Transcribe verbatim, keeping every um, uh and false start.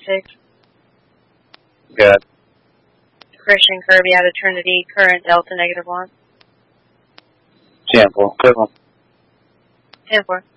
six. Good. Christian Kirby out of Trinity, current Delta negative one. ten four. Good one. ten four.